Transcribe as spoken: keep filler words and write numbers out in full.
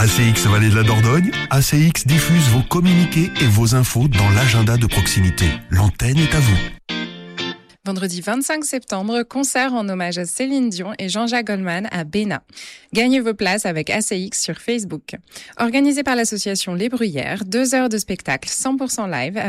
A C X Vallée de la Dordogne, A C X diffuse vos communiqués et vos infos dans l'agenda de proximité. L'antenne est à vous. Vendredi vingt-cinq septembre, concert en hommage à Céline Dion et Jean-Jacques Goldman à Béna. Gagnez vos places avec A C X sur Facebook. Organisé par l'association Les Bruyères, deux heures de spectacle cent pour cent live